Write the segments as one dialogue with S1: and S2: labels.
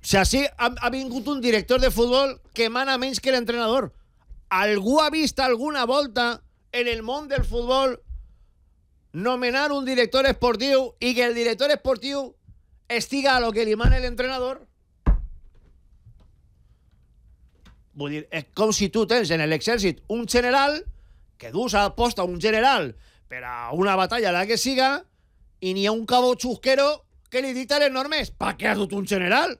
S1: Si així ha vingut un director de futbol que mana menys que l'entrenador. Algú ha vist alguna volta en el món del futbol nomenar un director esportiu i que el director esportiu estiga a lo que li mana l'entrenador? Vull dir, és com si tu tens en l'exèrcit un general que dus a posta un general per a una batalla la que siga i n'hi ha un cabo xusquero que li dicta les normes. Pa què has dut un general?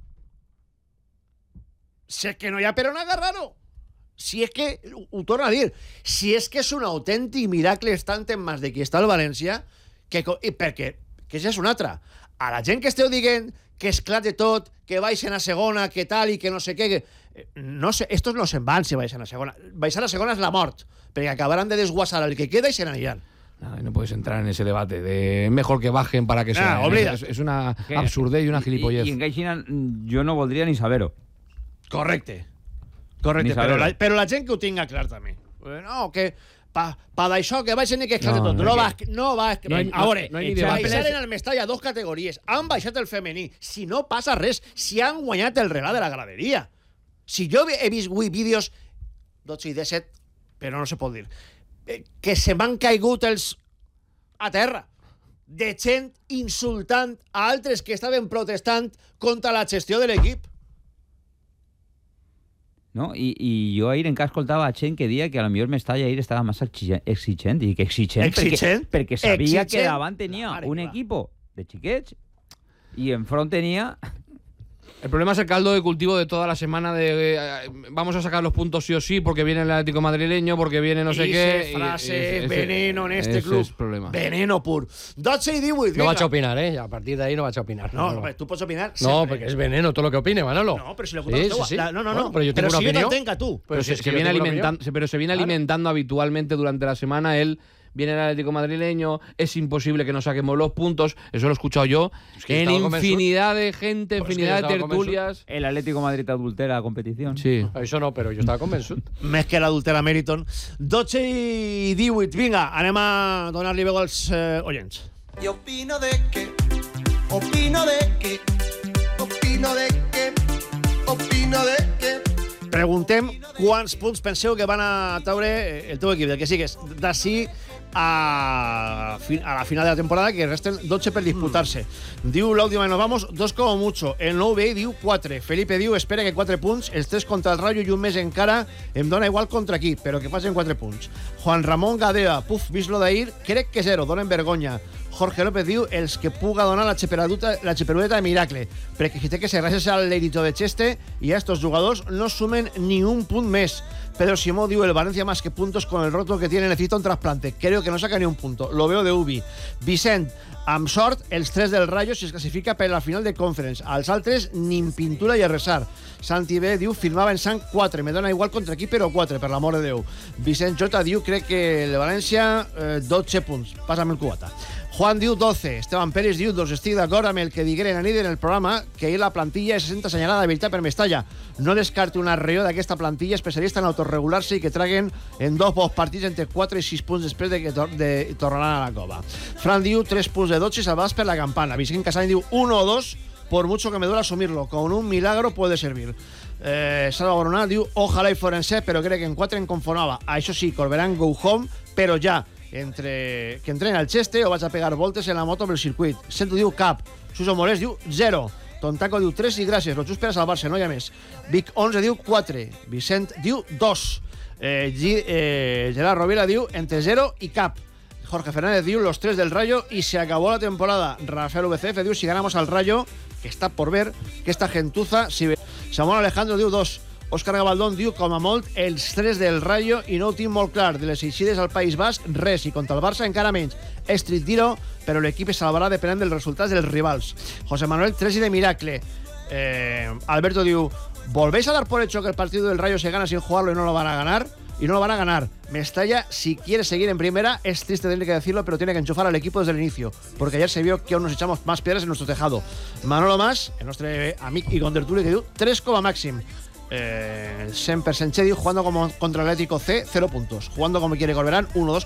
S1: Si és que no hi ha per on agarrar-ho. Si és que, ho torno a dir, si és que és un autèntic miracle estant en mans de qui està el València, perquè, que ja és una altra. A la gent que esteu dient que esclate tot, que baixen a segona, que tal i que no sé què... No sé, estos no se'n van si baixen a segona. Baixar a segona és la mort, perquè acabaran de desguasar el que queda i se n'aniran.
S2: No puedes entrar en ese debate de mejor que bajen para que sea. Es una absurdez y una gilipollez.
S3: Y en Gaixina yo no voldria ni saber-ho.
S1: Correcte, però la gent que ho tinga clar també. No, que pa d'això que baixen i que esclate tot. No va... A veure, baixaren al Mestalla 2 categories, han baixat el femení, si no passa res, si han guanyat el relat de la graderia. Si jo he vist avui vídeos 12 i 17, però no se pot dir, que se m'han caigut els a terra, de gent insultant a altres que estaven protestant contra la gestió de l'equip.
S3: No? I jo ahir encara escoltava gent que deia que a lo millor Mestalla ahir estava massa exigent, i que exigent perquè sabia que davant tenia un equipo de xiquets i enfront tenia...
S2: El problema es el caldo de cultivo de toda la semana de vamos a sacar los puntos sí o sí porque viene el Atlético madrileño, porque viene no sé qué.
S1: Frase, veneno en este club.
S2: Es problema.
S1: Veneno pur. 12 i 18.
S4: No vaig a opinar, a partir de ahí no vaig a opinar.
S1: No, tu pots opinar
S4: sempre. No, porque es veneno todo lo que opine, Manolo.
S1: No, pero si lo sí. No.
S4: Pero yo tengo una opinión.
S1: Pero si yo tengo a tú.
S2: Pero se viene alimentando habitualmente durante la semana él. Viene el Atlético madrileño, es imposible que no saquemos los puntos, eso lo he escuchado yo, en infinidad de gente, infinidad de tertulias.
S3: El Atlético Madrid adultera la competición.
S4: Sí. Eso no, però jo estava convençut.
S1: Més que l'adultera Meriton. 12 i 18, vinga, anem a donar-li veu als oients.
S5: I opino de que, opino de que, opino de que, opino de que...
S1: Preguntem quants punts penseu que van a treure el teu equip, del que sigues, d'ací a la final de la temporada, que resten 12 per disputar-se. Diu l'última y nos vamos, 2 como mucho. El nou veí diu 4. Felipe diu, espera que 4 punts, els 3 contra el Rayo i un mes encara, em dona igual contra aquí, però que facin 4 punts. Juan Ramon Gadea, puf, vist lo d'ahir, crec que 0, donen vergonya. Jorge López diu, els que puga donar la xeperudeta de miracle, perquè si té que ser gràcies al l'edito de Cheste i a estos jugadors no sumen ni un punt més. Pedro Simó diu, el Valencia más que puntos con el roto que tiene necesita un trasplante. Creo que no saca ni un punto. Lo veo de Ubi. Vicent, amb sort, els 3 del Rayo si es classifica per la final de Conference. Als altres, ni en pintura i a resar. Santi B diu, firmava en sang 4. Me dona igual contra aquí, però 4, per l'amor de Déu. Vicent J diu, crec que el València 12 punts. Pásame el cubata. Juan diu 12, Esteban Pérez diu 2. Estic d'acord amb el que digueren a nit en el programa que ahir la plantilla es 60 assenyalada de veritat per Mestalla. No descarte un arreó d'aquesta plantilla especialista en autorregular-se i que traguen en 2 bons partits entre 4 i 6 punts després de que tornaran a la cova. Fran diu 3 punts de 12 salvados per la campana. Vicent Casany diu 1 o 2, por mucho que me duele asumirlo. Con un milagro puede servir. Salva Boronat diu ojalá y Forense, pero cree que en 4 en conformaba. A eso sí, Corberán go home, pero ya. Entre que entrena al Cheste o vaig a pegar voltes en la moto pel circuit. Sento diu cap. Suso Morés diu 0. Tontaco diu 3 i gràcies. Lo just per a salvar-se, no hi ha més. Vic 11 diu 4. Vicent diu 2. Gerard Rovira diu entre 0 i cap. Jorge Fernández diu los 3 del Rayo y se acabó la temporada. Rafael VCF diu si ganamos al Rayo, que está por ver, que esta gentuza... Si... Samuel Alejandro diu 2. Òscar Gabaldón diu, com a molt, els 3 del Rayo i no ho tinc molt clar. De les eixides al País Basc, res. I contra el Barça encara menys. Street Diro, però l'equip es salvarà depenent dels resultats dels rivals. José Manuel, 3 i de miracle. Alberto diu, ¿volvéis a dar por hecho que el partido del Rayo se gana sin jugarlo y no lo van a ganar? Y no lo van a ganar. Mestalla, si quiere seguir en primera, es triste tener que decirlo, pero tiene que enchufar al equipo desde el inicio, porque ayer se vio que aún nos echamos más piedras en nuestro tejado. Manolo Mas, el nostre amic i contertuli, que diu 3 com a màxim. Semper Senche diu, jugando como contra el Atlético C, 0 puntos. Jugando como quiere Corberán, 1-2